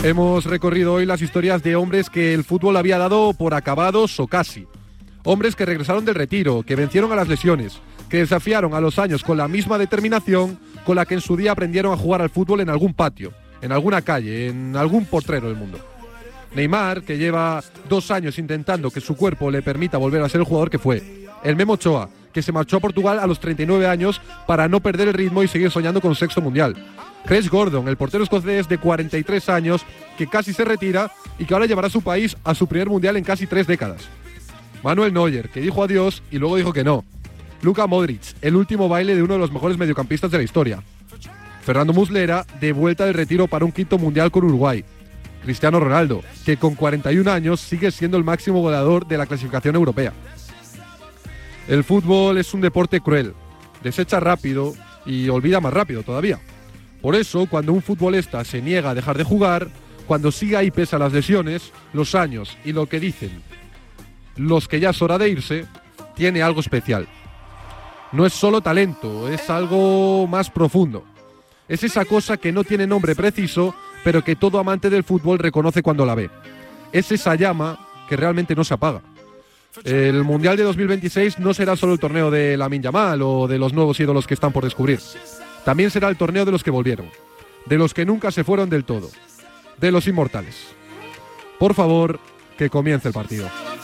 Hemos recorrido hoy las historias de hombres que el fútbol había dado por acabados o casi. Hombres que regresaron del retiro, que vencieron a las lesiones, que desafiaron a los años con la misma determinación con la que en su día aprendieron a jugar al fútbol en algún patio, en alguna calle, en algún potrero del mundo. Neymar, que lleva 2 años intentando que su cuerpo le permita volver a ser el jugador que fue. El Memo Ochoa, que se marchó a Portugal a los 39 años para no perder el ritmo y seguir soñando con un sexto mundial. Chris Gordon, el portero escocés de 43 años, que casi se retira y que ahora llevará a su país a su primer mundial en casi 3 décadas. Manuel Neuer, que dijo adiós y luego dijo que no. Luka Modric, el último baile de uno de los mejores mediocampistas de la historia. Fernando Muslera, de vuelta del retiro para un quinto mundial con Uruguay. Cristiano Ronaldo, que con 41 años sigue siendo el máximo goleador de la clasificación europea. El fútbol es un deporte cruel, desecha rápido y olvida más rápido todavía. Por eso, cuando un futbolista se niega a dejar de jugar, cuando sigue ahí pese a las lesiones, los años y lo que dicen los que ya es hora de irse, tiene algo especial. No es solo talento, es algo más profundo. Es esa cosa que no tiene nombre preciso, pero que todo amante del fútbol reconoce cuando la ve. Es esa llama que realmente no se apaga. El Mundial de 2026 no será solo el torneo de Lamine Yamal o de los nuevos ídolos que están por descubrir. También será el torneo de los que volvieron, de los que nunca se fueron del todo, de los inmortales. Por favor, que comience el partido.